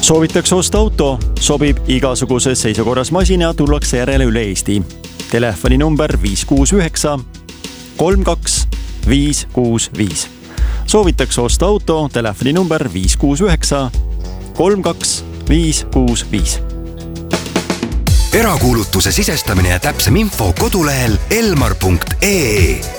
Soovitakse osta auto, sobib igasuguses seisukorras masin ja tullakse järele üle Eesti. Telefoni number 569 32 565. Soovitakse osta auto, telefoni number 569 32 565. Erakuulutuse sisestamine ja täpsem info kodulehel elmar.ee.